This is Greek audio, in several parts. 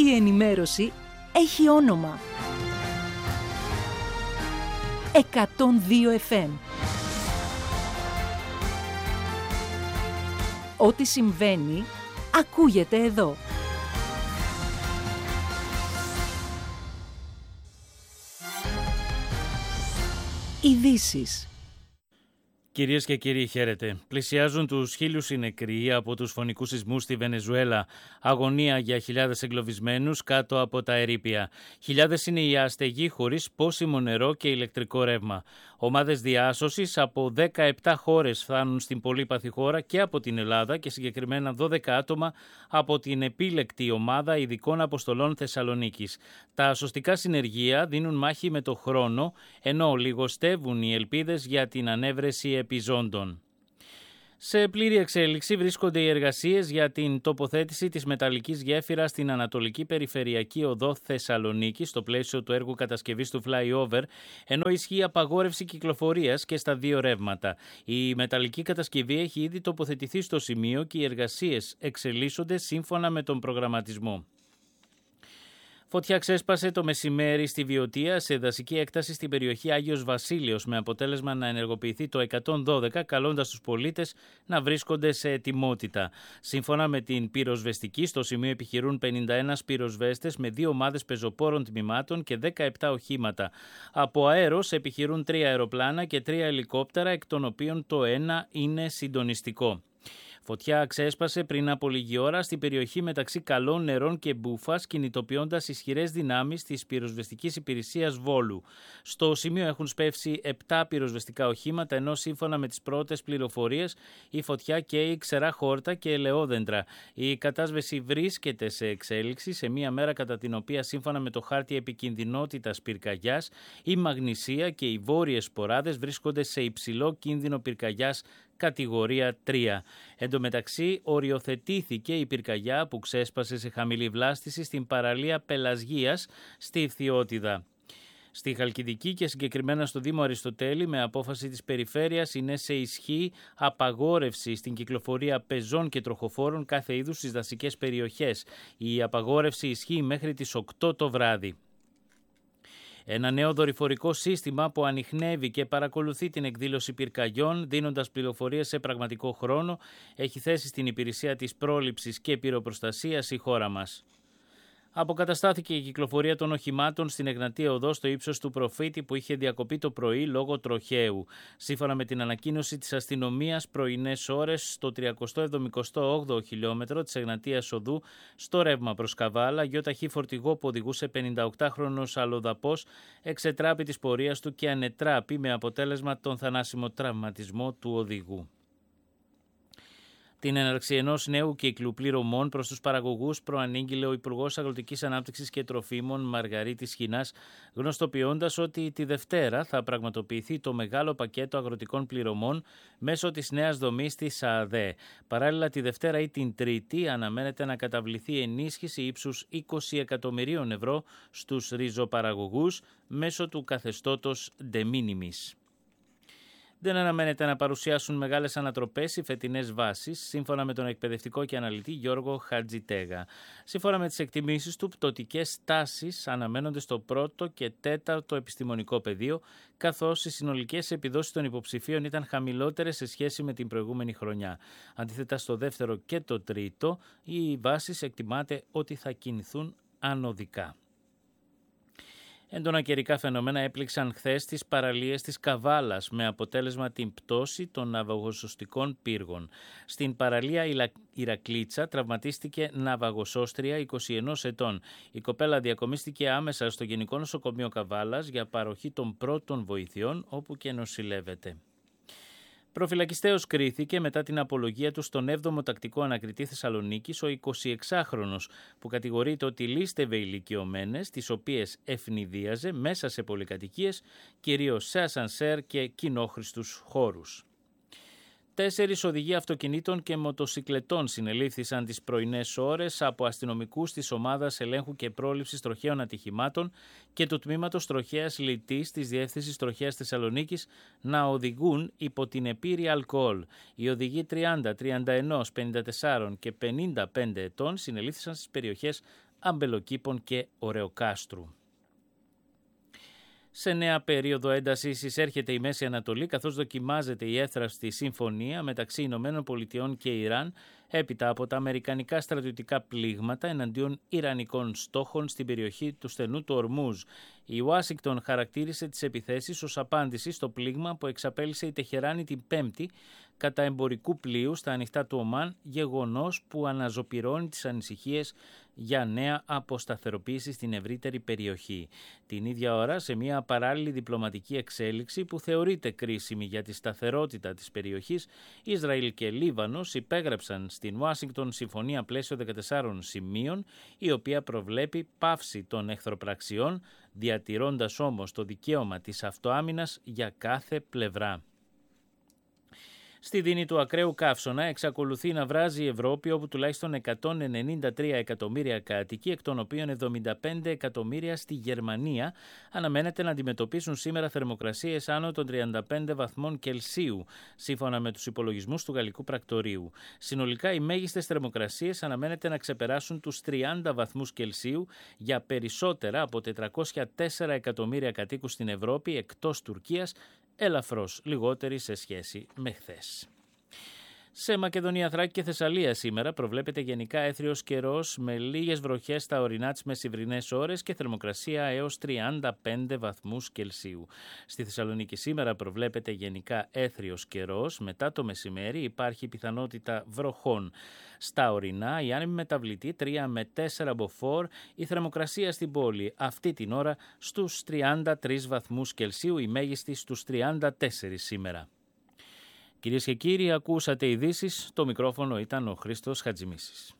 Η ενημέρωση έχει όνομα. 102 FM. Ό,τι συμβαίνει, ακούγεται εδώ. Ειδήσεις. Κυρίες και κύριοι, χαίρετε. Πλησιάζουν τους 1.000 οι νεκροί από τους φωνικούς σεισμούς στη Βενεζουέλα. Αγωνία για χιλιάδες εγκλωβισμένους κάτω από τα ερείπια. Χιλιάδες είναι οι αστεγοί χωρίς πόσιμο νερό και ηλεκτρικό ρεύμα. Ομάδες διάσωσης από 17 χώρες φτάνουν στην πολύπαθη χώρα και από την Ελλάδα και συγκεκριμένα 12 άτομα από την επίλεκτη ομάδα ειδικών αποστολών Θεσσαλονίκης. Τα σωστικά συνεργεία δίνουν μάχη με το χρόνο, ενώ λιγοστεύουν οι ελπίδες για την ανέβρεση επιζώντων. Σε πλήρη εξέλιξη βρίσκονται οι εργασίες για την τοποθέτηση της μεταλλικής γέφυρας στην Ανατολική Περιφερειακή Οδό Θεσσαλονίκη στο πλαίσιο του έργου κατασκευής του flyover, ενώ ισχύει απαγόρευση κυκλοφορίας και στα δύο ρεύματα. Η μεταλλική κατασκευή έχει ήδη τοποθετηθεί στο σημείο και οι εργασίες εξελίσσονται σύμφωνα με τον προγραμματισμό. Φωτιά ξέσπασε το μεσημέρι στη Βιωτία σε δασική έκταση στην περιοχή Άγιος Βασίλειος με αποτέλεσμα να ενεργοποιηθεί το 112 καλώντας τους πολίτες να βρίσκονται σε ετοιμότητα. Σύμφωνα με την πυροσβεστική, στο σημείο επιχειρούν 51 πυροσβέστες με 2 ομάδες πεζοπόρων τμήματων και 17 οχήματα. Από αέρος επιχειρούν 3 αεροπλάνα και 3 ελικόπτερα, εκ των οποίων το ένα είναι συντονιστικό. Φωτιά ξέσπασε πριν από λίγη ώρα στην περιοχή μεταξύ Καλών Νερών και Μπούφας, κινητοποιώντας ισχυρές δυνάμεις της πυροσβεστικής υπηρεσίας Βόλου. Στο σημείο έχουν σπεύσει 7 πυροσβεστικά οχήματα, ενώ σύμφωνα με τις πρώτες πληροφορίες η φωτιά καίει ξερά χόρτα και ελαιόδεντρα. Η κατάσβεση βρίσκεται σε εξέλιξη σε μία μέρα κατά την οποία, σύμφωνα με το χάρτη επικινδυνότητας πυρκαγιάς, η Μαγνησία και οι βόρειες σποράδες βρίσκονται σε υψηλό κίνδυνο πυρκαγιάς κατηγορία 3. Εν τω μεταξύ, οριοθετήθηκε η πυρκαγιά που ξέσπασε σε χαμηλή βλάστηση στην παραλία Πελασγίας στη Φθιώτιδα. Στη Χαλκιδική και συγκεκριμένα στο Δήμο Αριστοτέλη, με απόφαση της περιφέρειας, είναι σε ισχύ απαγόρευση στην κυκλοφορία πεζών και τροχοφόρων κάθε είδους στις δασικές περιοχές. Η απαγόρευση ισχύει μέχρι τις 8 το βράδυ. Ένα νέο δορυφορικό σύστημα που ανιχνεύει και παρακολουθεί την εκδήλωση πυρκαγιών, δίνοντας πληροφορίες σε πραγματικό χρόνο, έχει θέσει στην υπηρεσία της πρόληψης και πυροπροστασίας η χώρα μας. Αποκαταστάθηκε η κυκλοφορία των οχημάτων στην Εγνατία Οδό στο ύψος του Προφήτη που είχε διακοπεί το πρωί λόγω τροχαίου. Σύμφωνα με την ανακοίνωση της αστυνομίας, πρωινές ώρες στο 378ο χιλιόμετρο της Εγνατίας Οδού, στο ρεύμα προς Καβάλα, γιοταχή φορτηγό που οδηγούσε 58χρονος αλλοδαπός εξετράπη της πορείας του και ανετράπη με αποτέλεσμα τον θανάσιμο τραυματισμό του οδηγού. Την έναρξη ενός νέου κύκλου πληρωμών προς τους παραγωγούς προανήγγειλε ο Υπουργός Αγροτικής Ανάπτυξης και Τροφίμων Μαργαρίτης Χινάς, γνωστοποιώντας ότι τη Δευτέρα θα πραγματοποιηθεί το μεγάλο πακέτο αγροτικών πληρωμών μέσω της νέας δομής της ΑΔΕ. Παράλληλα, τη Δευτέρα ή την Τρίτη αναμένεται να καταβληθεί ενίσχυση ύψους 20 εκατομμυρίων ευρώ στους ριζοπαραγωγούς μέσω του καθεστώτος de minimis. Δεν αναμένεται να παρουσιάσουν μεγάλες ανατροπές οι φετινές βάσεις, σύμφωνα με τον εκπαιδευτικό και αναλυτή Γιώργο Χατζητέγα. Σύμφωνα με τις εκτιμήσεις του, πτωτικές τάσεις αναμένονται στο πρώτο και τέταρτο επιστημονικό πεδίο, καθώς οι συνολικές επιδόσεις των υποψηφίων ήταν χαμηλότερες σε σχέση με την προηγούμενη χρονιά. Αντίθετα, στο δεύτερο και το τρίτο, οι βάσεις εκτιμάται ότι θα κινηθούν ανωδικά. Έντονα καιρικά φαινόμενα έπληξαν χθες τις παραλίες της Καβάλας με αποτέλεσμα την πτώση των ναυαγοσωστικών πύργων. Στην παραλία Ηρακλήτσα τραυματίστηκε ναυαγοσώστρια 21 ετών. Η κοπέλα διακομίστηκε άμεσα στο Γενικό Νοσοκομείο Καβάλας για παροχή των πρώτων βοηθειών, όπου και νοσηλεύεται. Προφυλακιστέως κρίθηκε μετά την απολογία του στον 7ο Τακτικό Ανακριτή Θεσσαλονίκης ο 26χρονος που κατηγορείται ότι λήστευε ηλικιωμένες, τις οποίες ευνηδίαζε μέσα σε πολυκατοικίες, κυρίως σε ασανσέρ και κοινόχρηστους χώρους. 4 οδηγοί αυτοκινήτων και μοτοσικλετών συνελήφθησαν τις πρωινές ώρες από αστυνομικούς της Ομάδας Ελέγχου και Πρόληψης Τροχαίων Ατυχημάτων και του Τμήματος Τροχαίας Λιτής της Διεύθυνσης Τροχαίας Θεσσαλονίκης να οδηγούν υπό την επίρρεια αλκοόλ. Οι οδηγοί 30, 31, 54 και 55 ετών συνελήφθησαν στις περιοχές Αμπελοκήπων και Ωρεοκάστρου. Σε νέα περίοδο έντασης εισέρχεται η Μέση Ανατολή, καθώς δοκιμάζεται η εύθραυστη συμφωνία μεταξύ Ηνωμένων Πολιτειών και Ιράν έπειτα από τα αμερικανικά στρατιωτικά πλήγματα εναντίον ιρανικών στόχων στην περιοχή του στενού του Ορμούζ. Η Ουάσιγκτον χαρακτήρισε τις επιθέσεις ως απάντηση στο πλήγμα που εξαπέλυσε η Τεχεράνη την Πέμπτη κατά εμπορικού πλοίου στα ανοιχτά του Ομάν, γεγονός που αναζωπυρώνει τις ανησυχίες για νέα αποσταθεροποίηση στην ευρύτερη περιοχή. Την ίδια ώρα, σε μια παράλληλη διπλωματική εξέλιξη που θεωρείται κρίσιμη για τη σταθερότητα της περιοχής, Ισραήλ και Λίβανος υπέγραψαν στην Ουάσιγκτον συμφωνία πλαίσιο 14 σημείων, η οποία προβλέπει πάυση των εχθροπραξιών, διατηρώντας όμως το δικαίωμα της αυτοάμυνας για κάθε πλευρά. Στη δίνη του ακραίου καύσωνα εξακολουθεί να βράζει η Ευρώπη, όπου τουλάχιστον 193 εκατομμύρια κάτοικοι, εκ των οποίων 75 εκατομμύρια στη Γερμανία, αναμένεται να αντιμετωπίσουν σήμερα θερμοκρασίες άνω των 35 βαθμών Κελσίου, σύμφωνα με τους υπολογισμούς του Γαλλικού Πρακτορείου. Συνολικά, οι μέγιστες θερμοκρασίες αναμένεται να ξεπεράσουν τους 30 βαθμούς Κελσίου για περισσότερα από 404 εκατομμύρια κατοίκους στην Ευρώπη, εκτός Τουρκίας, ελαφρώς λιγότερη σε σχέση με χθες. Σε Μακεδονία, Θράκη και Θεσσαλία σήμερα προβλέπεται γενικά έθριος καιρός με λίγες βροχές στα ορεινά τις μεσημβρινές ώρες και θερμοκρασία έως 35 βαθμούς Κελσίου. Στη Θεσσαλονίκη σήμερα προβλέπεται γενικά έθριος καιρός, μετά το μεσημέρι υπάρχει πιθανότητα βροχών. Στα ορεινά η άνεμη μεταβλητή 3 με 4 μποφόρ, η θερμοκρασία στην πόλη αυτή την ώρα στους 33 βαθμούς Κελσίου, η μέγιστη στους 34 σήμερα. Κυρίες και κύριοι, ακούσατε ειδήσεις. Το μικρόφωνο ήταν ο Χρήστος Χατζημίσης.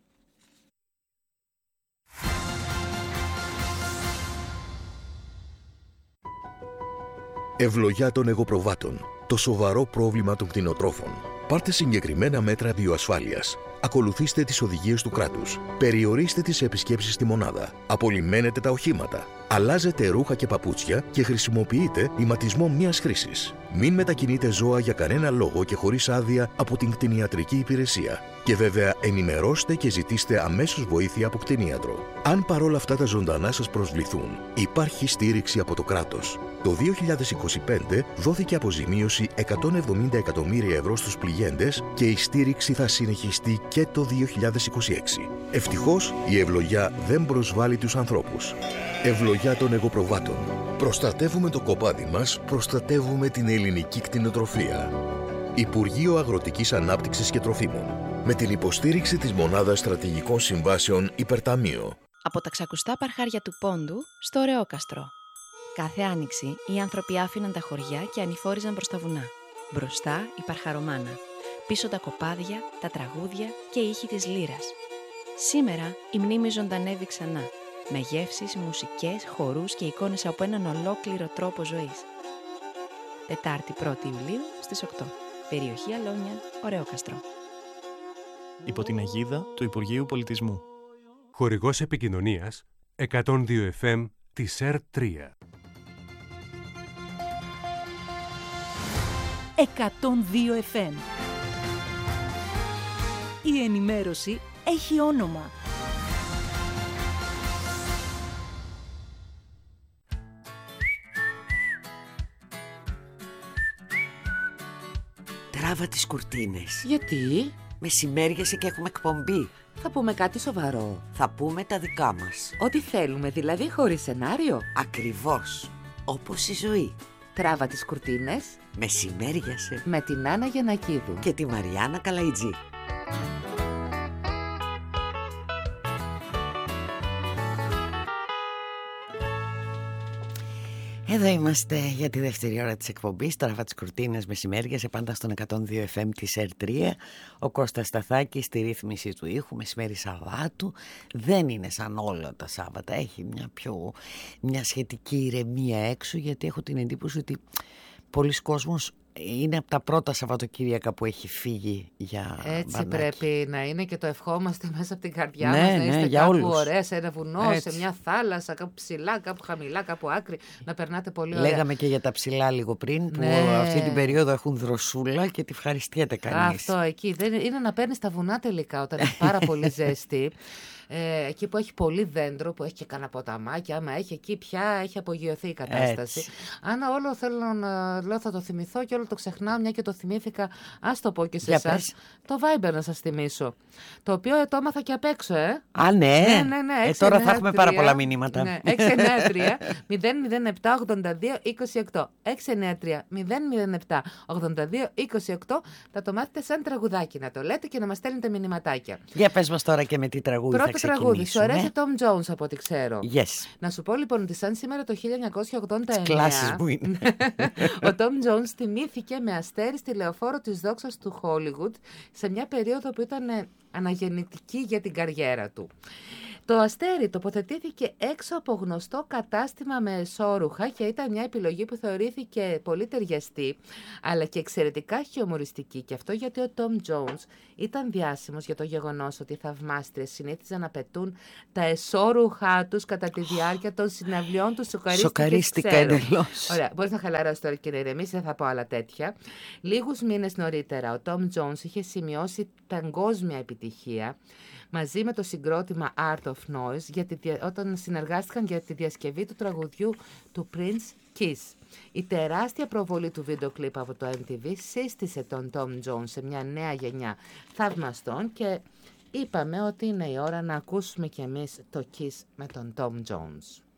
Ευλογιά των εγωπροβάτων. Το σοβαρό πρόβλημα των κτηνοτρόφων. Πάρτε συγκεκριμένα μέτρα βιοασφάλειας. Ακολουθήστε τις οδηγίες του κράτους. Περιορίστε τις επισκέψεις στη μονάδα. Απολυμμένετε τα οχήματα. Αλλάζετε ρούχα και παπούτσια και χρησιμοποιείτε ηματισμό μιας χρήσης. Μην μετακινείτε ζώα για κανένα λόγο και χωρίς άδεια από την κτηνιατρική υπηρεσία. Και βέβαια ενημερώστε και ζητήστε αμέσως βοήθεια από κτηνίατρο. Αν παρόλα αυτά τα ζωντανά σας προσβληθούν, υπάρχει στήριξη από το κράτος. Το 2025 δόθηκε αποζημίωση 170 εκατομμύρια ευρώ στους πληγέντες και η στήριξη θα συνεχιστεί και το 2026. Ευτυχώς η ευλογιά δεν προσβάλλει τους ανθρώπους. Ευλογιά των εγωπροβάτων. Προστατεύουμε το κοπάδι μας, προστατεύουμε την ελληνική κτηνοτροφία. Υπουργείο Αγροτικής Ανάπτυξης και Τροφίμων. Με την υποστήριξη της Μονάδας Στρατηγικών Συμβάσεων Υπερταμείο. Από τα ξακουστά παρχάρια του Πόντου στο Ωρεόκαστρο. Κάθε άνοιξη οι άνθρωποι άφηναν τα χωριά και ανηφόριζαν προς τα βουνά. Μπροστά η Παρχαρομάνα. Πίσω τα κοπάδια, τα τραγούδια και οι ήχοι της λύρας. Σήμερα η μνήμη ζωντανεύει ξανά. Με γεύσεις, μουσικές, χορούς και εικόνες από έναν ολόκληρο τρόπο ζωής. Τετάρτη 1η Ιουλίου στις 8. Περιοχή Αλόνια, Ωρεόκαστρο. Υπό την αιγίδα του Υπουργείου Πολιτισμού. Χορηγός επικοινωνίας 102 FM της ΕΡΤ3. 102 FM. Η ενημέρωση έχει όνομα. Τράβα τις κουρτίνες. Γιατί? Μεσημέριασε και έχουμε εκπομπή. Θα πούμε κάτι σοβαρό. Θα πούμε τα δικά μας. Ό,τι θέλουμε, δηλαδή χωρίς σενάριο. Ακριβώς. Όπως η ζωή. Τράβα τις κουρτίνες. Μεσημέριασε. Με την Άννα Γιαννακίδου. Και τη Μαριάννα Καλαϊτζή. Εδώ είμαστε για τη δεύτερη ώρα της εκπομπής. Τράβα τις κουρτίνες μεσημέριασε πάντα στον 102 FM της ΕΡΤ3. Ο Κώστας Σταθάκης στη ρύθμιση του ήχου. Μεσημέρι Σαββάτου. Δεν είναι σαν όλα τα Σάββατα. Έχει μια σχετική ηρεμία έξω, γιατί έχω την εντύπωση ότι πολλοί κόσμος είναι από τα πρώτα Σαββατοκύριακα που έχει φύγει για έτσι μπανάκι. Πρέπει να είναι και το ευχόμαστε μέσα από την καρδιά Ναι, μας. Να ναι, είστε για κάπου όλους. ωραία, σε ένα βουνό, Έτσι. σε μια θάλασσα, κάπου ψηλά, κάπου χαμηλά, κάπου άκρη. Να περνάτε πολύ ωραία. Λέγαμε και για τα ψηλά λίγο πριν, που Ναι. αυτή την περίοδο έχουν δροσούλα και τη ευχαριστιέται κανείς. Αυτό εκεί. Δεν είναι να παίρνεις τα βουνά τελικά όταν έχει πάρα πολύ ζέστη. εκεί που έχει πολύ δέντρο, που έχει και κανένα ποταμάκι, άμα έχει εκεί πια έχει απογειωθεί η κατάσταση. Έτσι. Αν όλο θέλω να λέω θα το θυμηθώ και όλο το ξεχνάω, μια και το θυμήθηκα, ας το πω και σε Για εσάς. πες. Το Viber να σας θυμίσω. Το οποίο το έμαθα και απ' έξω, Α, ναι. Ναι. Τώρα θα έχουμε πάρα πολλά μηνύματα. Ναι, 693 007 82 28. 693 007 82 28. Θα το μάθετε σαν τραγουδάκι να το λέτε και να μας στέλνετε μηνυματάκια. Για πες μας τώρα και με τι τραγούδι Πρώτο θα τραγούδι. Σου ξεκινήσουμε. αρέσει Tom Jones από ό,τι ξέρω. Yes. Να σου πω λοιπόν ότι σαν σήμερα το 1989 Κλάσεις που είναι. ο Tom Jones τιμήθηκε με αστέρι στη λεωφόρο της δόξας του Hollywood σε μια περίοδο που ήταν αναγεννητική για την καριέρα του. Το αστέρι τοποθετήθηκε έξω από γνωστό κατάστημα με εσώρουχα και ήταν μια επιλογή που θεωρήθηκε πολύ ταιριαστή, αλλά και εξαιρετικά χιουμοριστική. Και αυτό γιατί ο Tom Jones ήταν διάσημος για το γεγονός ότι οι θαυμάστριες συνήθιζαν να πετούν τα εσώρουχά τους κατά τη διάρκεια των συναυλιών του. Σοκαρίστηκα εντελώς. Ωραία, μπορείς να χαλαρώσεις τώρα και να ηρεμήσεις, δεν θα πω άλλα τέτοια. Λίγους μήνες νωρίτερα, ο Tom Jones είχε σημειώσει παγκόσμια επιτυχία μαζί με το συγκρότημα Art of Noise όταν συνεργάστηκαν για τη διασκευή του τραγουδιού του Prince Kiss. Η τεράστια προβολή του βίντεο κλιπ από το MTV σύστησε τον Tom Jones σε μια νέα γενιά θαυμαστών και είπαμε ότι είναι η ώρα να ακούσουμε κι εμείς το Kiss με τον Tom Jones.